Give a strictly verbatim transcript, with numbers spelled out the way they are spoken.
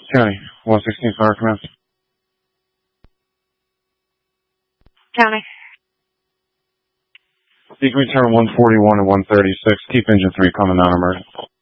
County, one sixteen Fire Command. County. You can return one forty-one and one thirty-six. Keep engine three coming down emergency.